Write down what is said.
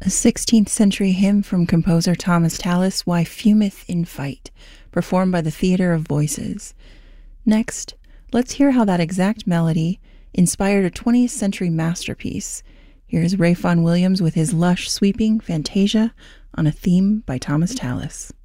A 16th century hymn from composer Thomas Tallis, Why Fumeth in Fight, performed by the Theatre of Voices. Next, let's hear how that exact melody inspired a 20th century masterpiece. Here's Ray Vaughan Williams with his lush, sweeping Fantasia on a theme by Thomas Tallis.